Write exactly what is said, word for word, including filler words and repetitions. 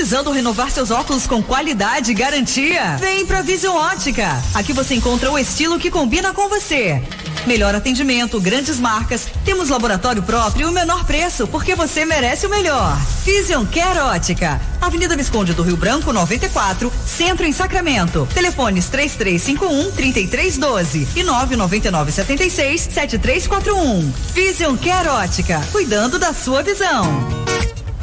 Precisando renovar seus óculos com qualidade e garantia? Vem pra Vision Ótica. Aqui você encontra o estilo que combina com você. Melhor atendimento, grandes marcas, temos laboratório próprio e o menor preço, porque você merece o melhor. Vision Care Ótica, Avenida Visconde do Rio Branco, noventa e quatro, Centro em Sacramento. Telefones três três cinco um, três três um dois e nove nove nove sete seis, sete três quatro um. Vision Care Ótica, cuidando da sua visão.